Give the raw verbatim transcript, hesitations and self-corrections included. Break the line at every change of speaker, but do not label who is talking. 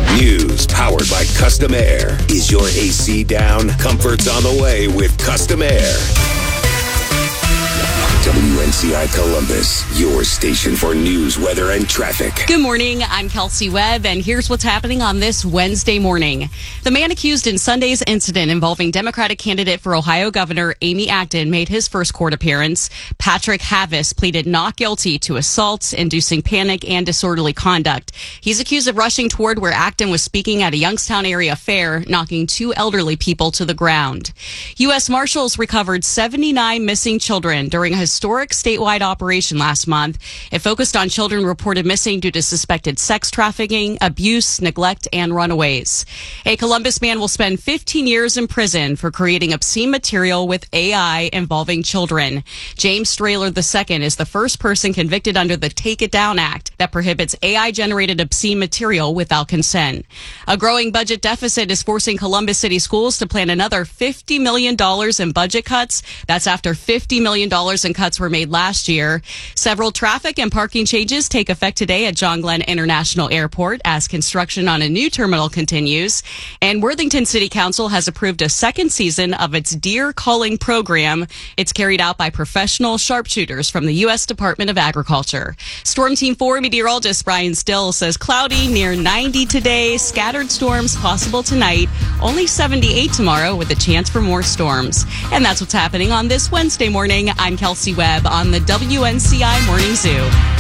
News powered by Custom Air. Is your A C down? Comfort's on the way with Custom Air. W N C I Columbus, your station for news, weather, and traffic.
Good morning. I'm Kelsey Webb, and here's what's happening on this Wednesday morning. The man accused in Sunday's incident involving Democratic candidate for Ohio Governor Amy Acton made his first court appearance. Patrick Havis pleaded not guilty to assault, inducing panic, and disorderly conduct. He's accused of rushing toward where Acton was speaking at a Youngstown area fair, knocking two elderly people to the ground. U S Marshals recovered seventy-nine missing children during a historic statewide operation last month. It focused on children reported missing due to suspected sex trafficking, abuse, neglect, and runaways. A Columbus man will spend fifteen years in prison for creating obscene material with A I involving children. James Strahler the Second is the first person convicted under the Take It Down Act that prohibits A I-generated obscene material without consent. A growing budget deficit is forcing Columbus City Schools to plan another fifty million dollars in budget cuts. That's after fifty million dollars in cuts were made last year. Several traffic and parking changes take effect today at John Glenn International Airport as construction on a new terminal continues. And Worthington City Council has approved a second season of its Deer Calling program. It's carried out by professional sharpshooters from the U S Department of Agriculture. Storm Team four meteorologist Brian Still says cloudy near ninety today, scattered storms possible tonight, only seventy-eight tomorrow with a chance for more storms. And that's what's happening on this Wednesday morning. I'm Kelsey Webb on the W N C I Morning Zoo.